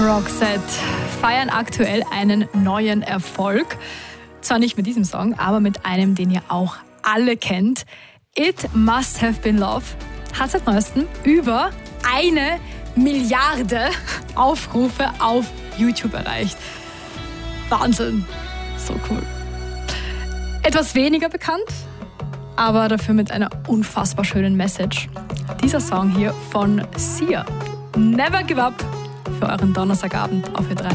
Roxette feiern aktuell einen neuen Erfolg. Zwar nicht mit diesem Song, aber mit einem, den ihr auch alle kennt. It Must Have Been Love hat seit neuestem über 1 Milliarde Aufrufe auf YouTube erreicht. Wahnsinn, so cool. Etwas weniger bekannt, aber dafür mit einer unfassbar schönen Message. Dieser Song hier von Sia. Never Give Up für euren Donnerstagabend auf Ö3.